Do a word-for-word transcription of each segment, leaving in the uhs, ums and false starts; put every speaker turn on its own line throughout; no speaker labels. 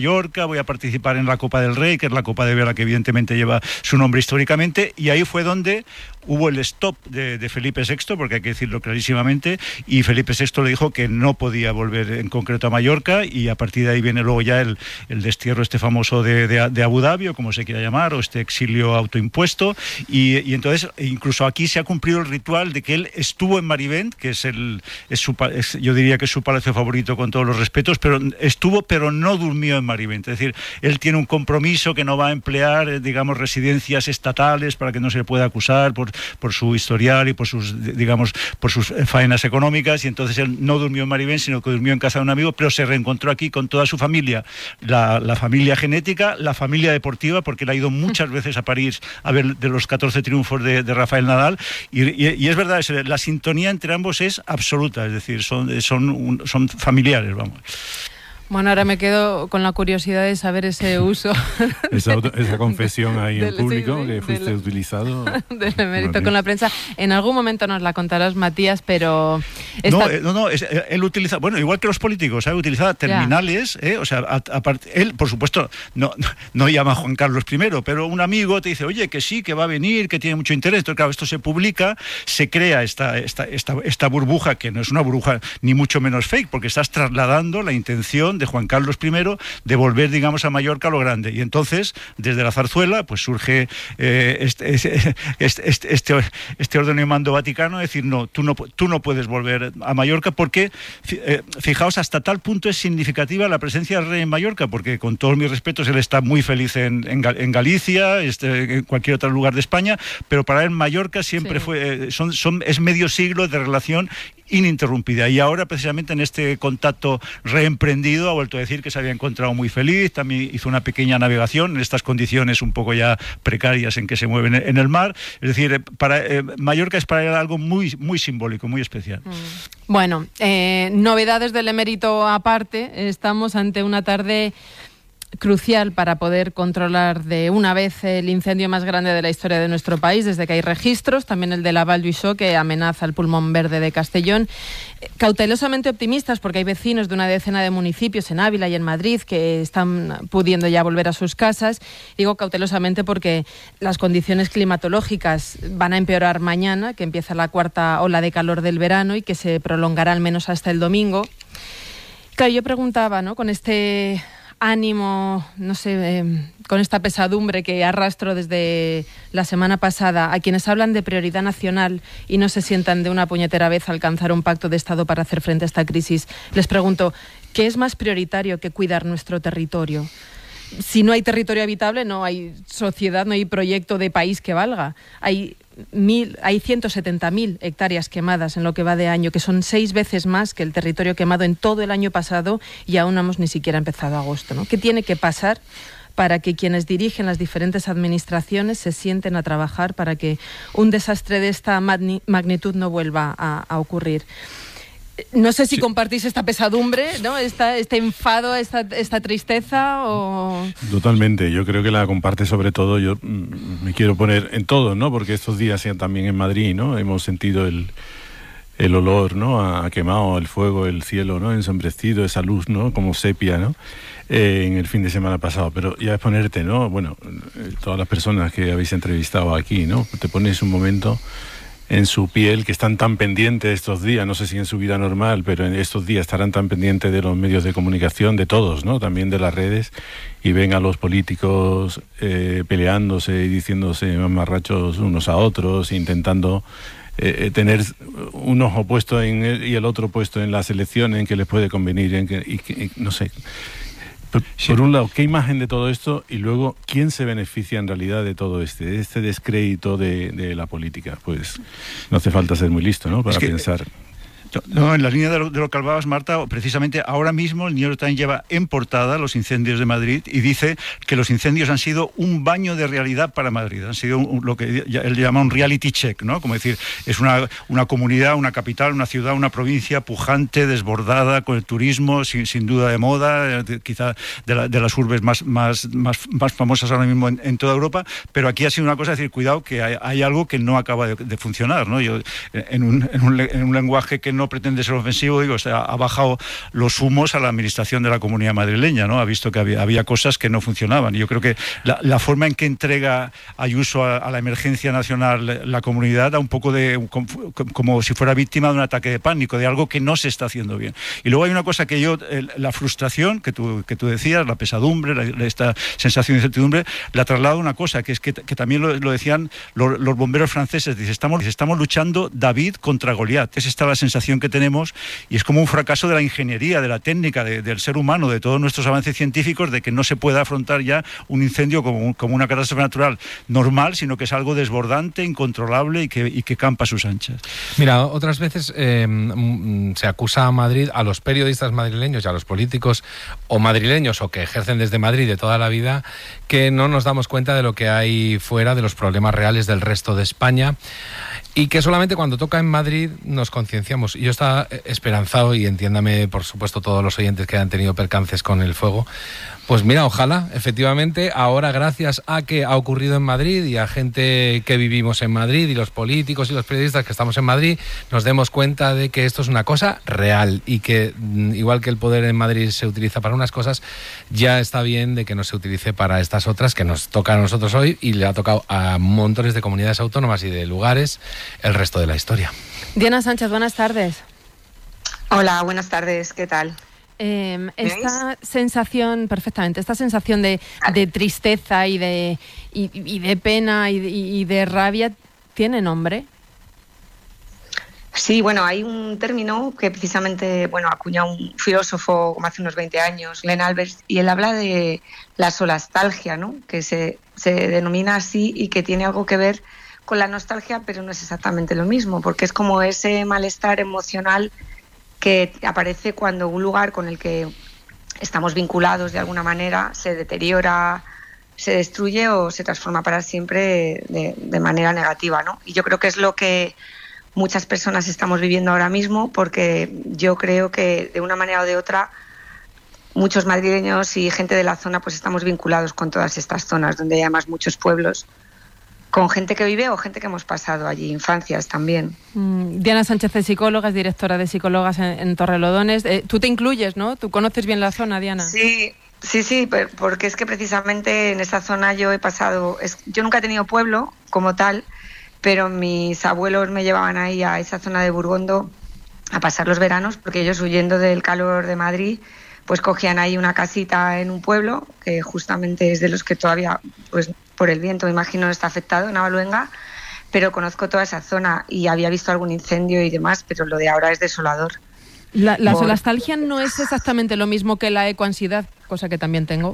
Mallorca, voy a participar en la Copa del Rey, que es la Copa de Vela que evidentemente lleva su nombre históricamente, y ahí fue donde hubo el stop de, de Felipe sexto, porque hay que decirlo clarísimamente, y Felipe sexto le dijo que no podía volver en concreto a Mallorca, y a partir de ahí viene luego ya el, el destierro este famoso de, de, de Abu Dhabi, o como se quiera llamar, o este exilio autoimpuesto, y, y entonces incluso aquí se ha cumplido el ritual de que él estuvo en Marivent, que es el es su, es, yo diría que es su palacio favorito con todos los respetos, pero estuvo pero no durmió en Marivent, es decir, él tiene un compromiso que no va a emplear, digamos, residencias estatales para que no se le pueda acusar por por su historial y por sus, digamos, por sus faenas económicas, y entonces él no durmió en Marivent, sino que durmió en casa de un amigo, pero se reencontró aquí con toda su familia, la, la familia genética, la familia deportiva, porque él ha ido muchas veces a París a ver de los catorce triunfos de, de Rafael Nadal, y, y, y es verdad, es, la sintonía entre ambos es absoluta, es decir, son, son, son familiares, vamos.
Bueno, ahora me quedo con la curiosidad de saber ese uso.
esa, esa confesión ahí en
del,
público
sí, sí,
que fuiste
del,
utilizado.
Del emérito bueno, con la prensa. En algún momento nos la contarás, Matías, pero... Esta...
No, eh, no, no, es, él utiliza, bueno, igual que los políticos, ¿eh? Utiliza terminales, eh, o sea, aparte, él, por supuesto, no, no, no llama a Juan Carlos primero, pero un amigo te dice, oye, que sí, que va a venir, que tiene mucho interés. Entonces, claro, esto se publica, se crea esta, esta, esta, esta burbuja, que no es una burbuja ni mucho menos fake, porque estás trasladando la intención de Juan Carlos primero de volver, digamos, a Mallorca a lo grande, y entonces desde la zarzuela pues surge eh, este, este, este, este, este orden y mando vaticano, decir no, tú no, tú no puedes volver a Mallorca, porque eh, fijaos, hasta tal punto es significativa la presencia del rey en Mallorca, porque con todos mis respetos él está muy feliz en, en, en Galicia, este, en cualquier otro lugar de España, pero para él Mallorca siempre sí. fue, eh, son, son, es medio siglo de relación ininterrumpida, y ahora precisamente en este contacto reemprendido ha vuelto a decir que se había encontrado muy feliz, también hizo una pequeña navegación en estas condiciones un poco ya precarias en que se mueven en el mar, es decir, para eh, Mallorca es para él algo muy, muy simbólico, muy especial.
Mm. Bueno, eh, novedades del emérito aparte, estamos ante una tarde crucial para poder controlar de una vez el incendio más grande de la historia de nuestro país, desde que hay registros, también el de la Vall d'Uixó, que amenaza el pulmón verde de Castellón. Cautelosamente optimistas, porque hay vecinos de una decena de municipios en Ávila y en Madrid que están pudiendo ya volver a sus casas. Digo cautelosamente porque las condiciones climatológicas van a empeorar mañana, que empieza la cuarta ola de calor del verano y que se prolongará al menos hasta el domingo. Claro, yo preguntaba, ¿no?, con este ánimo, no sé, eh, con esta pesadumbre que arrastro desde la semana pasada, a quienes hablan de prioridad nacional y no se sientan de una puñetera vez a alcanzar un pacto de Estado para hacer frente a esta crisis, les pregunto, ¿qué es más prioritario que cuidar nuestro territorio? Si no hay territorio habitable, no hay sociedad, no hay proyecto de país que valga. Hay Mil, hay ciento setenta mil hectáreas quemadas en lo que va de año, que son seis veces más que el territorio quemado en todo el año pasado, y aún no hemos ni siquiera empezado agosto, ¿no? ¿Qué tiene que pasar para que quienes dirigen las diferentes administraciones se sienten a trabajar para que un desastre de esta magnitud no vuelva a, a ocurrir? No sé si sí. compartís esta pesadumbre, ¿no? Esta, este enfado, esta, esta tristeza o...
Totalmente, yo creo que la comparte sobre todo, yo me quiero poner en todo, ¿no? Porque estos días también en Madrid, ¿no?, hemos sentido el, el olor, ¿no?, a quemado, el fuego, el cielo, ¿no?, ensombrecido, esa luz, ¿no?, como sepia, ¿no?, eh, en el fin de semana pasado. Pero ya es ponerte, ¿no?, bueno, todas las personas que habéis entrevistado aquí, ¿no?, te pones un momento en su piel, que están tan pendientes estos días, no sé si en su vida normal, pero en estos días estarán tan pendientes de los medios de comunicación, de todos, ¿no?, también de las redes, y ven a los políticos eh, peleándose y diciéndose mamarrachos unos a otros, intentando eh, tener un ojo puesto en el, y el otro puesto en las elecciones, en que les puede convenir, en que, y, y, no sé... Por, sí. por un lado, ¿qué imagen de todo esto? Y luego, ¿quién se beneficia en realidad de todo este, de este descrédito de, de la política? Pues no hace falta ser muy listo, ¿no?, para es que, pensar...
No, en la línea de lo, de lo que hablabas, Marta, precisamente ahora mismo el New York Times lleva en portada los incendios de Madrid y dice que los incendios han sido un baño de realidad para Madrid, han sido un, lo que él llama un reality check, ¿no? Como decir, es una, una comunidad, una capital, una ciudad, una provincia pujante, desbordada, con el turismo, sin, sin duda de moda, de, quizá de, la, de las urbes más, más, más, más famosas ahora mismo en, en toda Europa, pero aquí ha sido una cosa, decir, cuidado, que hay, hay algo que no acaba de, de funcionar, ¿no? Yo, en un, en un, en un lenguaje que no no pretende ser ofensivo, digo, o sea, ha bajado los humos a la administración de la Comunidad Madrileña, ¿no? Ha visto que había, había cosas que no funcionaban. Y yo creo que la, la forma en que entrega Ayuso a, a la emergencia nacional la comunidad da un poco de como, como si fuera víctima de un ataque de pánico, de algo que no se está haciendo bien. Y luego hay una cosa que yo, la frustración que tú, que tú decías, la pesadumbre, la, esta sensación de incertidumbre, la traslado a una cosa, que es que, que también lo, lo decían los, los bomberos franceses, dice, estamos, estamos luchando David contra Goliat. Es esta la sensación que tenemos, y es como un fracaso de la ingeniería, de la técnica, de, del ser humano, de todos nuestros avances científicos, de que no se pueda afrontar ya un incendio como, como una catástrofe natural normal, sino que es algo desbordante, incontrolable y que, y que campa a sus anchas.
Mira, otras veces eh, se acusa a Madrid, a los periodistas madrileños y a los políticos o madrileños o que ejercen desde Madrid de toda la vida, que no nos damos cuenta de lo que hay fuera, de los problemas reales del resto de España, y que solamente cuando toca en Madrid nos concienciamos. Yo estaba esperanzado, y entiéndame por supuesto todos los oyentes que han tenido percances con el fuego, pues mira, ojalá, efectivamente, ahora gracias a que ha ocurrido en Madrid y a gente que vivimos en Madrid y los políticos y los periodistas que estamos en Madrid, nos demos cuenta de que esto es una cosa real y que igual que el poder en Madrid se utiliza para unas cosas, ya está bien de que no se utilice para estas otras que nos tocan a nosotros hoy y le ha tocado a montones de comunidades autónomas y de lugares el resto de la historia.
Diana Sánchez, buenas tardes.
Hola, buenas tardes, ¿qué tal?
Eh, esta sensación, perfectamente, esta sensación de, de tristeza y de, y, y de pena y de, y de rabia, ¿tiene nombre?
Sí, bueno, hay un término que precisamente, bueno, acuña un filósofo como hace unos veinte años, Len Albers, y él habla de la solastalgia, ¿no? Que se, se denomina así y que tiene algo que ver con la nostalgia, pero no es exactamente lo mismo, porque es como ese malestar emocional que aparece cuando un lugar con el que estamos vinculados de alguna manera se deteriora, se destruye o se transforma para siempre de, de manera negativa, ¿no? Y yo creo que es lo que muchas personas estamos viviendo ahora mismo, porque yo creo que de una manera o de otra muchos madrileños y gente de la zona pues estamos vinculados con todas estas zonas donde hay además muchos pueblos, con gente que vive o gente que hemos pasado allí, infancias también.
Mm, Diana Sánchez es psicóloga, es directora de Psicólogas en, en Torrelodones. Eh, tú te incluyes, ¿no? Tú conoces bien la zona, Diana.
Sí, sí, sí, porque es que precisamente en esa zona yo he pasado... Es, yo nunca he tenido pueblo como tal, pero mis abuelos me llevaban ahí a esa zona de Burgondo a pasar los veranos, porque ellos, huyendo del calor de Madrid, pues cogían ahí una casita en un pueblo, que justamente es de los que todavía, pues por el viento, me imagino, está afectado, en Avaluenga, pero conozco toda esa zona y había visto algún incendio y demás, pero lo de ahora es desolador.
La, la
por...
solastalgia no es exactamente lo mismo que la ecoansiedad, cosa que también tengo.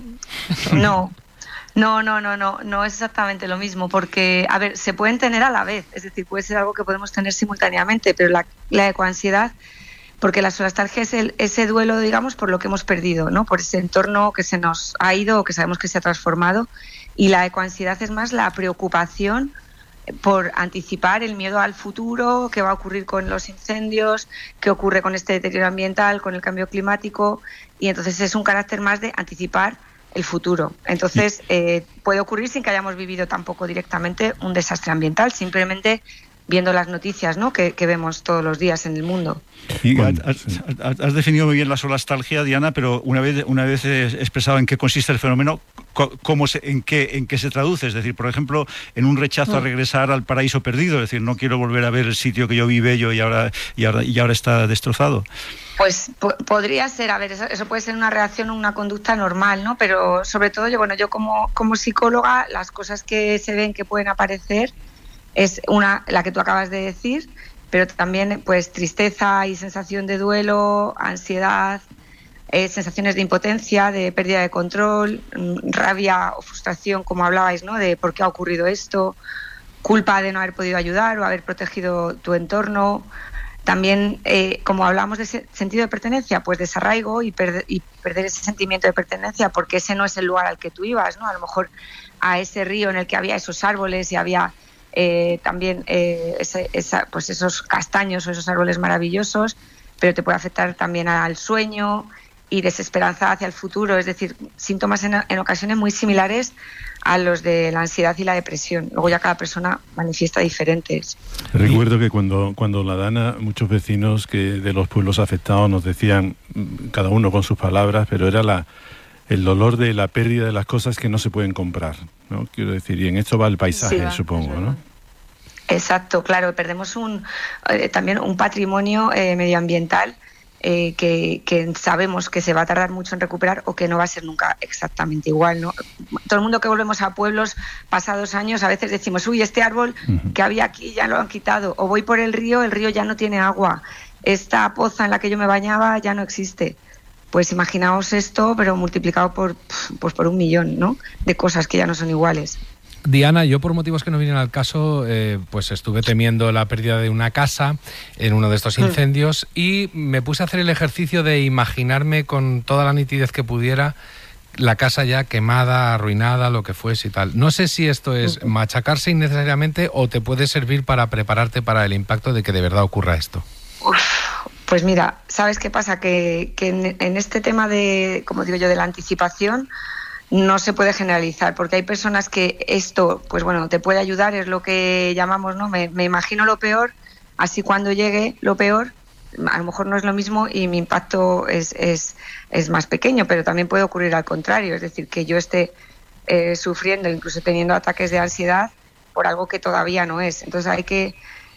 No, no, no, no, no, no es exactamente lo mismo, porque, a ver, se pueden tener a la vez, es decir, puede ser algo que podemos tener simultáneamente, pero la, la ecoansiedad, porque la solastalgia es el, ese duelo, digamos, por lo que hemos perdido, ¿no? Por ese entorno que se nos ha ido o que sabemos que se ha transformado, y la ecoansiedad es más la preocupación por anticipar el miedo al futuro, qué va a ocurrir con los incendios, qué ocurre con este deterioro ambiental, con el cambio climático, y entonces es un carácter más de anticipar el futuro. Entonces eh, puede ocurrir sin que hayamos vivido tampoco directamente un desastre ambiental, simplemente viendo las noticias, ¿no?, que, que vemos todos los días en el mundo.
Y bueno, has, has, has definido muy bien la solastalgia, Diana, pero una vez, una vez expresado en qué consiste el fenómeno, cómo se, en, qué, en qué se traduce. Es decir, por ejemplo, en un rechazo a regresar al paraíso perdido, es decir, no quiero volver a ver el sitio que yo vi bello y ahora, y ahora, y ahora está destrozado.
Pues po- podría ser, a ver, eso, eso puede ser una reacción o una conducta normal, ¿no? Pero sobre todo yo, bueno, yo como, como psicóloga, las cosas que se ven que pueden aparecer es una, la que tú acabas de decir, pero también pues tristeza y sensación de duelo, ansiedad, eh, sensaciones de impotencia, de pérdida de control, rabia o frustración, como hablabais, ¿no?, de por qué ha ocurrido esto, culpa de no haber podido ayudar o haber protegido tu entorno. También, eh, como hablamos de ese sentido de pertenencia, pues desarraigo y, perder, y perder ese sentimiento de pertenencia, porque ese no es el lugar al que tú ibas, ¿no? A lo mejor a ese río en el que había esos árboles y había eh, también eh, ese, esa, pues esos castaños o esos árboles maravillosos, pero te puede afectar también al sueño y desesperanza hacia el futuro, es decir, síntomas en, en ocasiones muy similares a los de la ansiedad y la depresión. Luego ya cada persona manifiesta diferentes.
Recuerdo que cuando, cuando la Dana, muchos vecinos que de los pueblos afectados nos decían, cada uno con sus palabras, pero era la el dolor de la pérdida de las cosas que no se pueden comprar, ¿no? Quiero decir, y en esto va el paisaje, sí, va, supongo, ¿no?
Exacto, claro, perdemos un eh, también un patrimonio eh, medioambiental eh, que, que sabemos que se va a tardar mucho en recuperar o que no va a ser nunca exactamente igual, ¿no? Todo el mundo que volvemos a pueblos pasados años a veces decimos, uy, este árbol uh-huh. que había aquí ya lo han quitado, o voy por el río, el río ya no tiene agua, esta poza en la que yo me bañaba ya no existe. Pues imaginaos esto, pero multiplicado por, pues por un millón, ¿no?, de cosas que ya no son iguales.
Diana, yo por motivos que no vienen al caso, eh, pues estuve temiendo la pérdida de una casa en uno de estos incendios mm. y me puse a hacer el ejercicio de imaginarme con toda la nitidez que pudiera la casa ya quemada, arruinada, lo que fuese y tal. No sé si esto es mm. machacarse innecesariamente o te puede servir para prepararte para el impacto de que de verdad ocurra esto.
Uf. Pues mira, ¿sabes qué pasa? Que, que en, en este tema de, como digo yo, de la anticipación, no se puede generalizar, porque hay personas que esto, pues bueno, te puede ayudar, es lo que llamamos, ¿no? Me, me imagino lo peor, así cuando llegue lo peor, a lo mejor no es lo mismo y mi impacto es, es, es más pequeño, pero también puede ocurrir al contrario, es decir, que yo esté eh, sufriendo, incluso teniendo ataques de ansiedad por algo que todavía no es. Entonces hay que...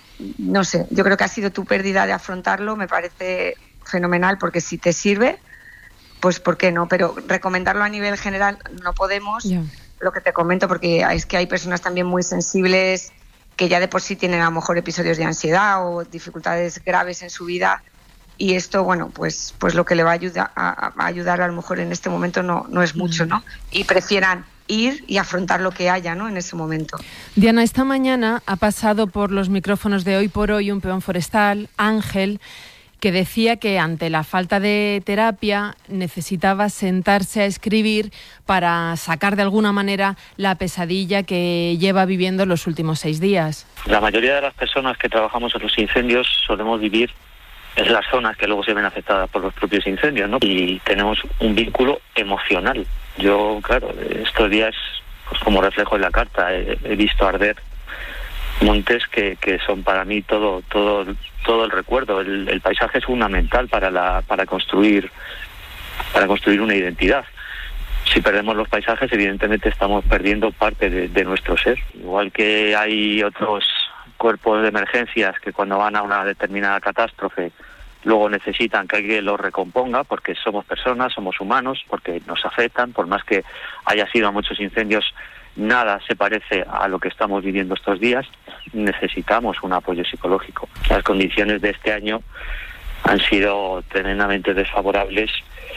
No sé, yo creo que ha sido tu pérdida de afrontarlo, me parece fenomenal, porque si te sirve, pues ¿por qué no? Pero recomendarlo a nivel general no podemos, yeah. Lo que te comento, porque es que hay personas también muy sensibles que ya de por sí tienen a lo mejor episodios de ansiedad o dificultades graves en su vida, y esto, bueno, pues pues lo que le va a ayudar a, a ayudar a lo mejor en este momento no, no es mucho, ¿no? Y prefieran ir y afrontar lo que haya, ¿no?, en ese momento.
Diana, esta mañana ha pasado por los micrófonos de Hoy por Hoy un peón forestal, Ángel, que decía que ante la falta de terapia necesitaba sentarse a escribir para sacar de alguna manera la pesadilla que lleva viviendo los últimos seis días.
La mayoría de las personas que trabajamos en los incendios solemos vivir en las zonas que luego se ven afectadas por los propios incendios, ¿no? Y tenemos un vínculo emocional. Yo, claro, estos días, pues como reflejo en la carta, he, he visto arder montes que, que son para mí todo todo todo el recuerdo. El, el paisaje es fundamental para la para construir para construir una identidad. Si perdemos los paisajes, evidentemente estamos perdiendo parte de, de nuestro ser. Igual que hay otros cuerpos de emergencias que cuando van a una determinada catástrofe luego necesitan que alguien los recomponga, porque somos personas, somos humanos, porque nos afectan, por más que haya sido a muchos incendios, nada se parece a lo que estamos viviendo estos días. Necesitamos un apoyo psicológico. Las condiciones de este año han sido tremendamente desfavorables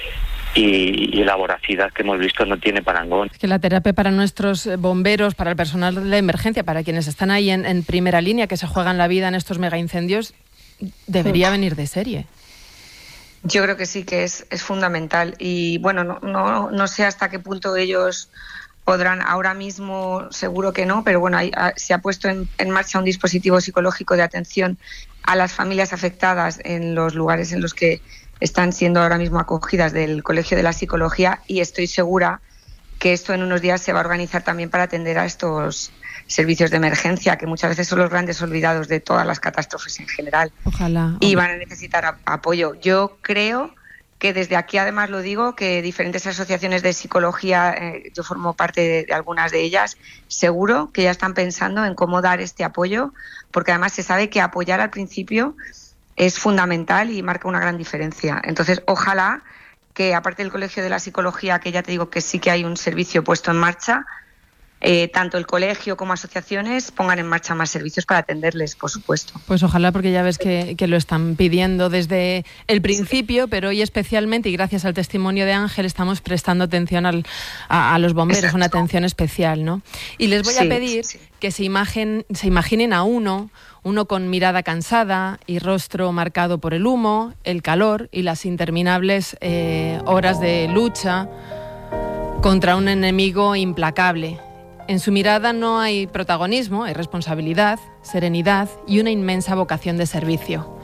y, y la voracidad que hemos visto no tiene parangón.
Es que la terapia para nuestros bomberos, para el personal de emergencia, para quienes están ahí en, en primera línea, que se juegan la vida en estos mega incendios, debería venir de serie.
Yo creo que sí, que es, es fundamental. Y bueno, no, no, no sé hasta qué punto ellos podrán, ahora mismo seguro que no, pero bueno, hay, se ha puesto en, en marcha un dispositivo psicológico de atención a las familias afectadas en los lugares en los que están siendo ahora mismo acogidas del Colegio de la Psicología, y estoy segura que esto en unos días se va a organizar también para atender a estos servicios de emergencia, que muchas veces son los grandes olvidados de todas las catástrofes en general.
Ojalá.
Y van a necesitar a, apoyo. Yo creo que desde aquí, además lo digo, que diferentes asociaciones de psicología, eh, yo formo parte de, de algunas de ellas, seguro que ya están pensando en cómo dar este apoyo, porque además se sabe que apoyar al principio es fundamental y marca una gran diferencia. Entonces, ojalá que, aparte del Colegio de la Psicología, que ya te digo que sí que hay un servicio puesto en marcha, Eh, tanto el colegio como asociaciones pongan en marcha más servicios para atenderles, por supuesto.
Pues ojalá, porque ya ves que, que lo están pidiendo desde el principio, pero hoy especialmente, y gracias al testimonio de Ángel, estamos prestando atención al, a, a los bomberos, Exacto. Una atención especial, ¿no? Y les voy sí, a pedir sí. que se, imagen, se imaginen a uno, uno con mirada cansada y rostro marcado por el humo, el calor y las interminables eh, horas de lucha contra un enemigo implacable. En su mirada no hay protagonismo, hay responsabilidad, serenidad y una inmensa vocación de servicio.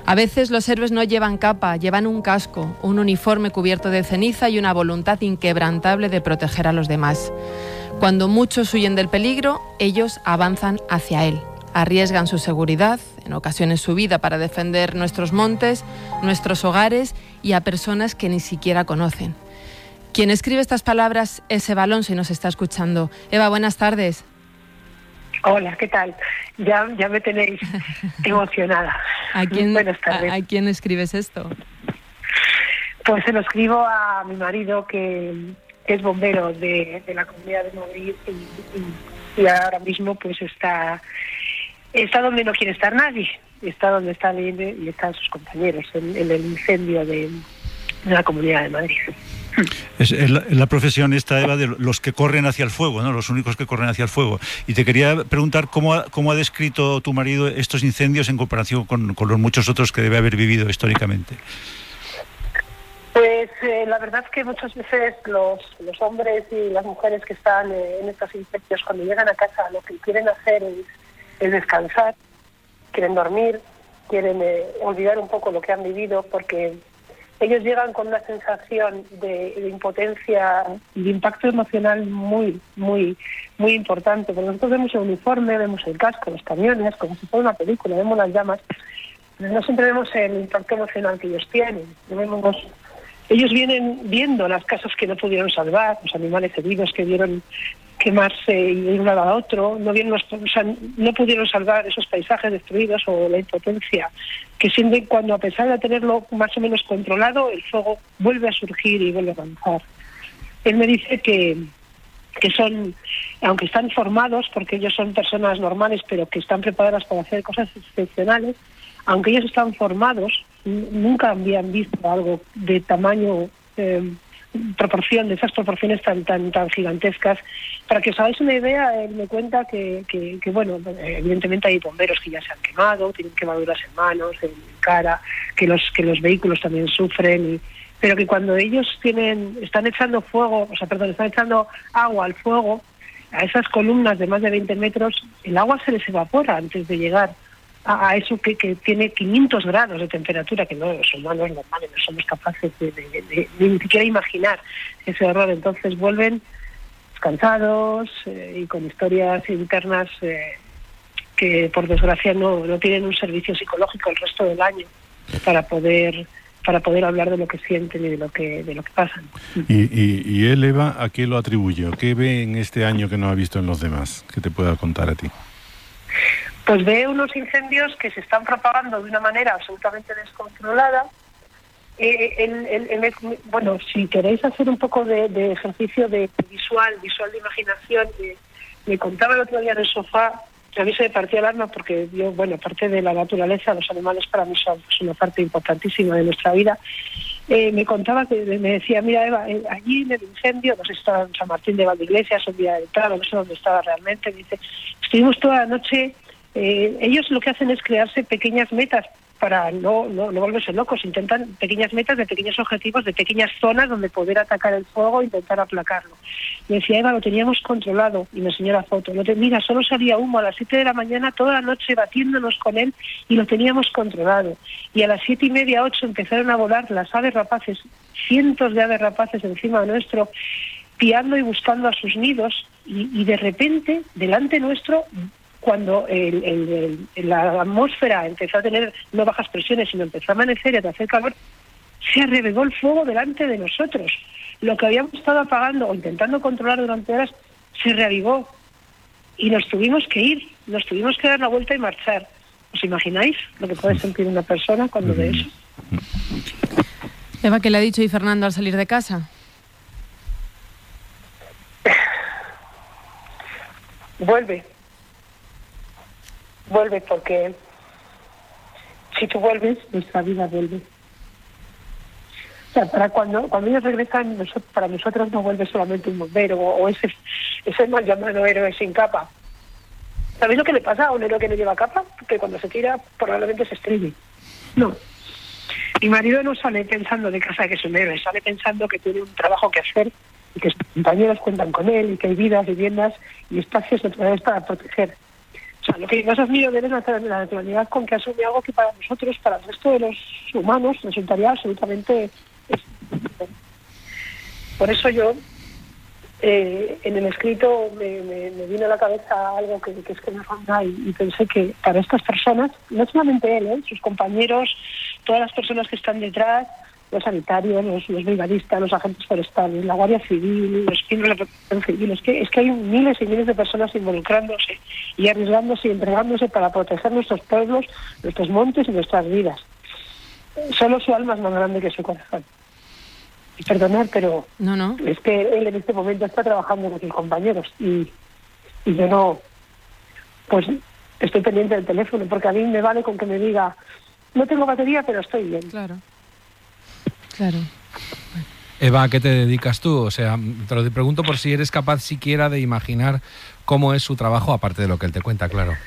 A veces los héroes no llevan capa, llevan un casco, un uniforme cubierto de ceniza y una voluntad inquebrantable de proteger a los demás. Cuando muchos huyen del peligro, ellos avanzan hacia él. Arriesgan su seguridad, en ocasiones su vida, para defender nuestros montes, nuestros hogares y a personas que ni siquiera conocen. Quien escribe estas palabras es Eva Alonso y nos está escuchando. Eva, buenas tardes.
Hola, ¿qué tal? Ya, ya me tenéis emocionada.
¿A quién,
Buenas tardes.
A, ¿A quién escribes esto?
Pues se lo escribo a mi marido, que, que es bombero de, de la Comunidad de Madrid y, y, y ahora mismo pues está, está donde no quiere estar nadie. Está donde está él y están sus compañeros, en, en el incendio de, de la Comunidad de Madrid.
Es la, la profesión esta, Eva, de los que corren hacia el fuego, ¿no? Los únicos que corren hacia el fuego. Y te quería preguntar cómo ha, cómo ha descrito tu marido estos incendios en comparación con, con los muchos otros que debe haber vivido históricamente.
Pues eh, la verdad es que muchas veces los, los hombres y las mujeres que están eh, en estos incendios, cuando llegan a casa, lo que quieren hacer es, es descansar, quieren dormir, quieren eh, olvidar un poco lo que han vivido, porque ellos llegan con una sensación de, de impotencia y de impacto emocional muy, muy, muy importante. Porque nosotros vemos el uniforme, vemos el casco, los camiones, como si fuera una película, vemos las llamas, pero no siempre vemos el impacto emocional que ellos tienen. Vemos, ellos vienen viendo las casas que no pudieron salvar, los animales heridos que vieron quemarse y de un lado a otro, no, vieron los, o sea, no pudieron salvar esos paisajes destruidos, o la impotencia que sienten cuando, a pesar de tenerlo más o menos controlado, el fuego vuelve a surgir y vuelve a avanzar. Él me dice que, que son, aunque están formados, porque ellos son personas normales, pero que están preparadas para hacer cosas excepcionales, aunque ellos están formados, nunca habían visto algo de tamaño, eh, proporción, de esas proporciones tan tan tan gigantescas. Para que os hagáis una idea, él me cuenta que, que, que bueno, evidentemente hay bomberos que ya se han quemado, tienen quemaduras en manos, en cara, que los que los vehículos también sufren, y, pero que cuando ellos tienen están echando fuego, o sea, perdón, están echando agua al fuego, a esas columnas de más de veinte metros, el agua se les evapora antes de llegar a, a eso que, que tiene quinientos grados de temperatura, que no, los humanos normales no somos capaces de, de, de, de, de ni siquiera imaginar ese horror. Entonces vuelven cansados eh, y con historias internas eh, que por desgracia no, no tienen un servicio psicológico el resto del año para poder para poder hablar de lo que sienten y de lo que de lo que pasan.
Y, y, y él, Eva, ¿a qué lo atribuye? ¿Qué ve en este año que no ha visto en los demás? ¿Qué te pueda contar a ti?
Pues ve unos incendios que se están propagando de una manera absolutamente descontrolada. Eh, el, el, el, bueno, si queréis hacer un poco de, de ejercicio de visual, visual de imaginación, eh, me contaba el otro día en el sofá, a mí se me partía el alma porque yo, bueno, parte de la naturaleza, los animales para mí son, son una parte importantísima de nuestra vida. Eh, me contaba, que me decía, mira Eva, eh, allí en el incendio, no sé si estaba en San Martín de Valdeiglesias o en Villa del Prado, no sé dónde estaba realmente, me dice, estuvimos toda la noche. Eh, ellos lo que hacen es crearse pequeñas metas para no, no, no volverse locos. Intentan pequeñas metas de pequeños objetivos, de pequeñas zonas donde poder atacar el fuego e intentar aplacarlo. Me decía, Eva, lo teníamos controlado, y me enseñó la foto. Lo te, mira, solo salía humo a las siete de la mañana, toda la noche batiéndonos con él, y lo teníamos controlado. Y a las siete y media, ocho, empezaron a volar las aves rapaces, cientos de aves rapaces encima de nuestro, piando y buscando a sus nidos, y, y de repente, delante nuestro, cuando el, el, el, la atmósfera empezó a tener no bajas presiones, sino empezó a amanecer y a hacer calor, se arrevegó el fuego delante de nosotros. Lo que habíamos estado apagando o intentando controlar durante horas se reavivó y nos tuvimos que ir, nos tuvimos que dar la vuelta y marchar. ¿Os imagináis lo que puede sentir una persona cuando ve eso?
Eva, ¿qué le ha dicho y Fernando al salir de casa?
Vuelve. Vuelve, porque si tú vuelves, nuestra vida vuelve. O sea, para cuando cuando ellos regresan, nosotros, para nosotros no vuelve solamente un bombero o ese ese mal llamado héroe sin capa. ¿Sabéis lo que le pasa a un héroe que no lleva capa? Que cuando se tira probablemente se estrelle. No. Mi marido no sale pensando de casa que es un héroe, sale pensando que tiene un trabajo que hacer y que sus compañeros cuentan con él y que hay vidas, viviendas y espacios naturales para proteger. O sea, lo que más admiro de él es la, la naturalidad con que asume algo que para nosotros, para el resto de los humanos, resultaría absolutamente... Por eso yo, eh, en el escrito, me, me, me vino a la cabeza algo que, que es que me ronda y, y pensé que para estas personas, no solamente él, ¿eh? sus compañeros, todas las personas que están detrás, los sanitarios, los, los brigadistas, los agentes forestales, la Guardia Civil, los miembros de la Protección Civil, es que, es que hay miles y miles de personas involucrándose y arriesgándose y entregándose para proteger nuestros pueblos, nuestros montes y nuestras vidas. Solo su alma es más grande que su corazón. Y perdonar, pero
no, no.
es que él en este momento está trabajando con sus compañeros y, y yo no, pues estoy pendiente del teléfono, porque a mí me vale con que me diga, no tengo batería, pero estoy bien.
Claro. Claro.
Eva, ¿a qué te dedicas tú? O sea, te lo pregunto por si eres capaz siquiera de imaginar cómo es su trabajo, aparte de lo que él te cuenta, claro.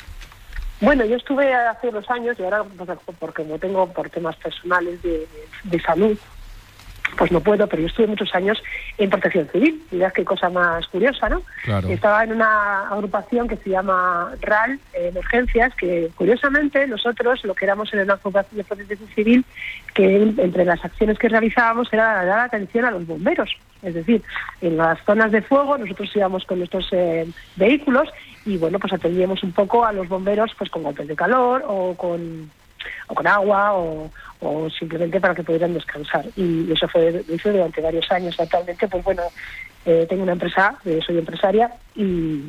Bueno, yo estuve hace unos años, y ahora, porque no tengo por temas personales de, de, de salud, pues no puedo, pero yo estuve muchos años en Protección Civil. Mirad qué cosa más curiosa, ¿no?
Claro.
Estaba en una agrupación que se llama R A L, eh, Emergencias, que curiosamente nosotros, lo que éramos en una agrupación de Protección Civil, que entre las acciones que realizábamos era dar atención a los bomberos. Es decir, en las zonas de fuego nosotros íbamos con nuestros eh, vehículos y, bueno, pues atendíamos un poco a los bomberos pues con golpes de calor o con... o con agua o, o simplemente para que pudieran descansar, y eso fue lo hice durante varios años. Actualmente pues bueno, eh, tengo una empresa, eh, soy empresaria y,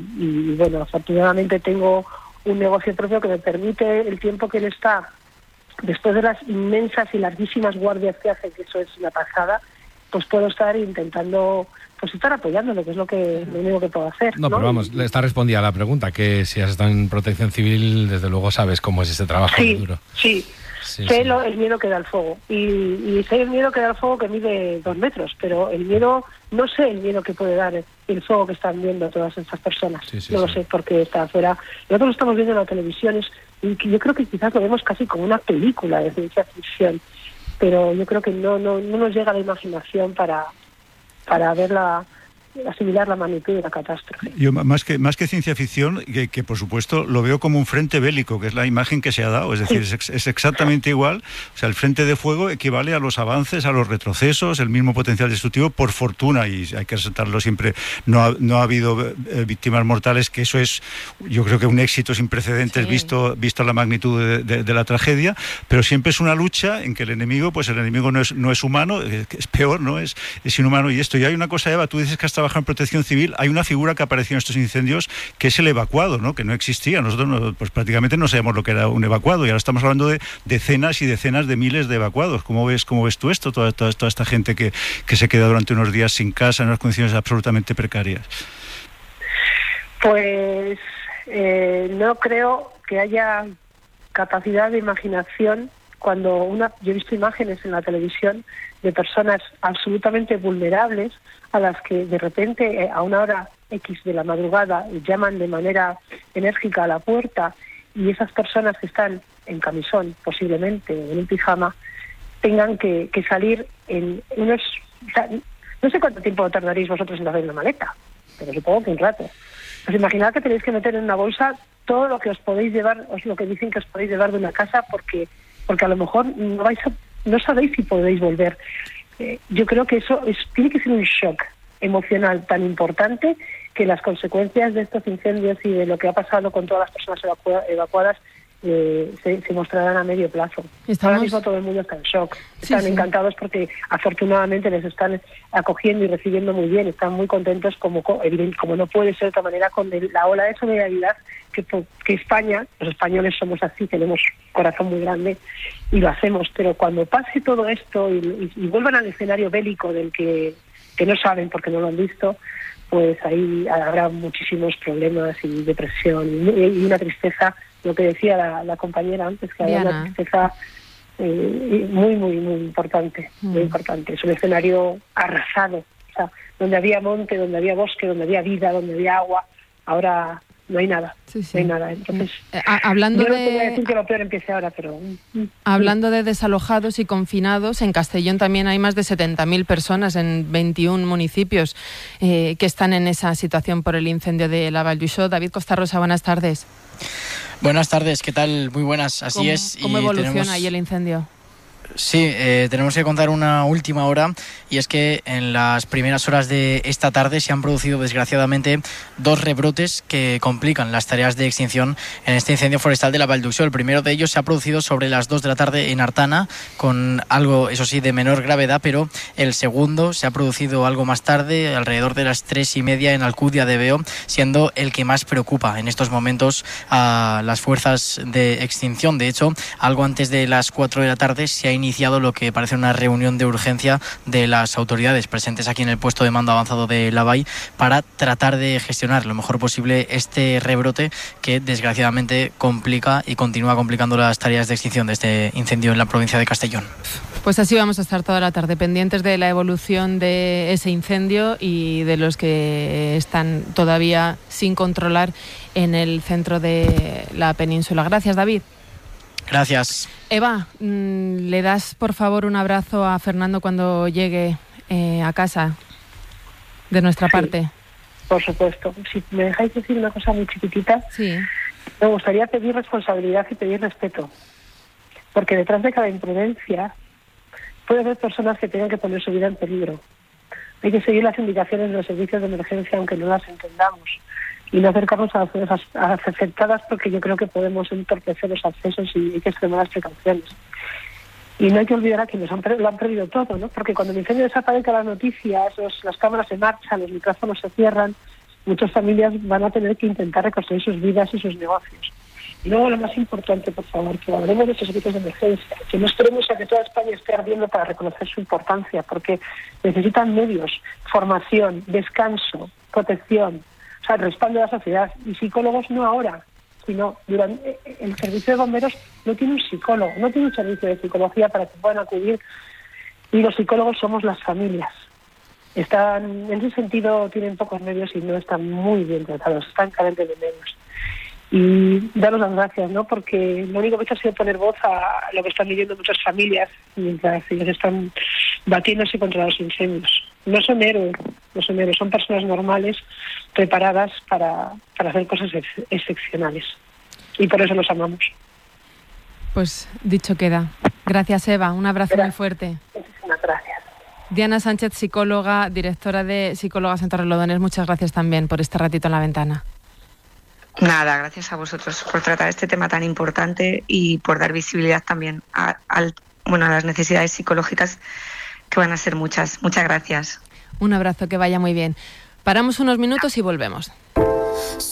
y bueno, afortunadamente tengo un negocio propio que me permite el tiempo que él está después de las inmensas y larguísimas guardias que hace, que eso es la pasada, pues puedo estar intentando pues estar apoyándolo, que es lo que lo único que puedo hacer.
No,
¿no?
pero vamos, le está respondida a la pregunta, que si has estado en Protección Civil, desde luego sabes cómo es ese trabajo
sí,
duro.
Sí, sí. Sé sí. Lo, el miedo que da el fuego. Y, y sé el miedo que da el fuego que mide dos metros, pero el miedo, no sé el miedo que puede dar el fuego que están viendo todas estas personas. Sí, sí, no sí. lo sé, porque está afuera. Nosotros lo estamos viendo en la televisión y yo creo que quizás lo vemos casi como una película de ciencia ficción, pero yo creo que no, no, no nos llega la imaginación para... para verla, asimilar la magnitud de la catástrofe.
Yo más que más que ciencia ficción, que, que por supuesto lo veo como un frente bélico, que es la imagen que se ha dado, es decir, sí. es, es exactamente igual. O sea, el frente de fuego equivale a los avances, a los retrocesos, el mismo potencial destructivo, por fortuna, y hay que resaltarlo siempre, no ha, no ha habido eh, víctimas mortales, que eso es, yo creo que un éxito sin precedentes, sí. visto, visto la magnitud de, de, de la tragedia, pero siempre es una lucha en que el enemigo, pues el enemigo no es, no es humano, es, es peor, ¿no? Es, es inhumano. Y esto, y hay una cosa, Eva, tú dices que has trabajado en Protección Civil, hay una figura que apareció en estos incendios que es el evacuado, ¿no? Que no existía. Nosotros no, pues prácticamente no sabemos lo que era un evacuado, y ahora estamos hablando de decenas y decenas de miles de evacuados. ¿Cómo ves, cómo ves tú esto? Toda, toda, toda esta gente que, que se queda durante unos días sin casa, en unas condiciones absolutamente precarias.
Pues eh, no creo que haya capacidad de imaginación cuando una, yo he visto imágenes en la televisión de personas absolutamente vulnerables a las que de repente a una hora X de la madrugada llaman de manera enérgica a la puerta, y esas personas que están en camisón, posiblemente, o en un pijama, tengan que, que salir en unos... O sea, no sé cuánto tiempo tardaréis vosotros en hacer una maleta, pero supongo que un rato. Pues imaginad que tenéis que meter en una bolsa todo lo que os podéis llevar, os lo que dicen que os podéis llevar de una casa, porque porque a lo mejor no vais a, no sabéis si podéis volver. Eh, yo creo que eso es, tiene que ser un shock emocional tan importante que las consecuencias de estos incendios y de lo que ha pasado con todas las personas evacua- evacuadas eh, se, se mostrarán a medio plazo. Estamos... Ahora mismo todo el mundo está en shock. Están sí, sí. encantados porque afortunadamente les están acogiendo y recibiendo muy bien. Están muy contentos, como, como no puede ser de otra manera, con el, la ola de solidaridad que, que España, los españoles somos así, tenemos corazón muy grande y lo hacemos. Pero cuando pase todo esto y, y, y vuelvan al escenario bélico del que, que no saben porque no lo han visto, pues ahí habrá muchísimos problemas y depresión y, y una tristeza, lo que decía la, la compañera antes, que había una tristeza eh, muy, muy, muy importante, mm. muy importante. Es un escenario arrasado, o sea, donde había monte, donde había bosque, donde había vida, donde había agua, ahora no hay nada,
sí, sí.
no hay nada. Entonces,
eh, hablando
yo no
de...
te voy a decir que lo peor empiece ahora, pero...
Hablando de desalojados y confinados, en Castellón también hay más de setenta mil personas en veintiún municipios eh, que están en esa situación por el incendio de la Vall d'Uixó. David Costarrosa, buenas tardes.
Buenas tardes, ¿qué tal? Muy buenas, así
¿Cómo,
es.
¿Cómo
y
evoluciona
tenemos...
ahí el incendio?
Sí, eh, tenemos que contar una última hora, y es que en las primeras horas de esta tarde se han producido desgraciadamente dos rebrotes que complican las tareas de extinción en este incendio forestal de la Vall d'Uixó. El primero de ellos se ha producido sobre las dos de la tarde en Artana, con algo, eso sí, de menor gravedad, pero el segundo se ha producido algo más tarde, alrededor de las tres y media, en Alcudia de Veo, siendo el que más preocupa en estos momentos a las fuerzas de extinción. De hecho, algo antes de las cuatro de la tarde se ha iniciado lo que parece una reunión de urgencia de las autoridades presentes aquí en el puesto de mando avanzado de la Vall para tratar de gestionar lo mejor posible este rebrote que desgraciadamente complica y continúa complicando las tareas de extinción de este incendio en la provincia de Castellón.
Pues así vamos a estar toda la tarde, pendientes de la evolución de ese incendio y de los que están todavía sin controlar en el centro de la península. Gracias, David.
Gracias.
Eva, ¿le das por favor un abrazo a Fernando cuando llegue eh, a casa de nuestra
sí,
parte?
Por supuesto. Si me dejáis decir una cosa muy chiquitita,
sí.
Me gustaría pedir responsabilidad y pedir respeto, porque detrás de cada imprudencia puede haber personas que tengan que poner su vida en peligro. Hay que seguir las indicaciones de los servicios de emergencia aunque no las entendamos, y no acercarnos a las zonas afectadas, porque yo creo que podemos entorpecer los accesos y hay que extremar las precauciones. Y no hay que olvidar a quienes han, lo han perdido todo, ¿no? Porque cuando el incendio desaparezca las noticias, los, las cámaras se marchan, los micrófonos se cierran, muchas familias van a tener que intentar reconstruir sus vidas y sus negocios. Y luego lo más importante, por favor, que hablemos de estos servicios de emergencia, que no esperemos a que toda España esté ardiendo para reconocer su importancia, porque necesitan medios, formación, descanso, protección, o sea, el respaldo de la sociedad, y psicólogos no ahora, sino durante el servicio de bomberos no tiene un psicólogo, no tiene un servicio de psicología para que puedan acudir, y los psicólogos somos las familias. Están, en ese sentido, tienen pocos medios y no están muy bien tratados, están carentes de medios. Y daros las gracias, ¿no? Porque lo único que he hecho ha sido poner voz a lo que están viviendo muchas familias mientras ellos están batiéndose contra los incendios. No son héroes, no son héroes, son personas normales, preparadas para, para hacer cosas ex excepcionales. Y por eso los amamos.
Pues dicho queda. Gracias, Eva. Un abrazo Gracias. Muy fuerte.
Muchísimas gracias.
Diana Sánchez, psicóloga, directora de Psicólogas en Torrelodones, muchas gracias también por este ratito en la ventana.
Nada, gracias a vosotros por tratar este tema tan importante y por dar visibilidad también a, a, bueno, a las necesidades psicológicas, que van a ser muchas. Muchas gracias.
Un abrazo, que vaya muy bien. Paramos unos minutos y volvemos.